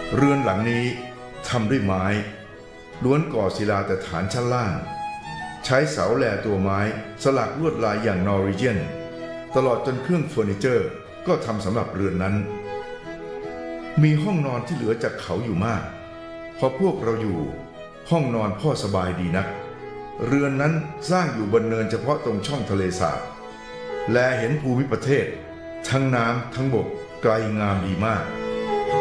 เรือนหลังนี้ทำด้วยไม้ล้วนก่อศิลาแต่ฐานชั้นล่างใช้เสาแลตัวไม้สลักลวดลายอย่างนอร์วีเจียนตลอดจนเครื่องเฟอร์นิเจอร์ก็ทำสำหรับเรือนนั้นมีห้องนอนที่เหลือจากเขาอยู่มากพอพวกเราอยู่ห้องนอนพ่อสบายดีนักเรือนนั้นสร้างอยู่บนเนินเฉพาะตรงช่องทะเลสาบและเห็นภูมิประเทศทั้งน้ำทั้งบกไกลงามดีมาก